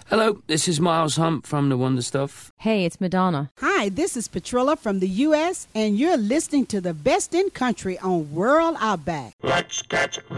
Hello, this is Miles Hump from The Wonder Stuff. Hey, it's Madonna. Hi, this is Petrilla from the U.S., and you're listening to the best in country on World Outback. Let's get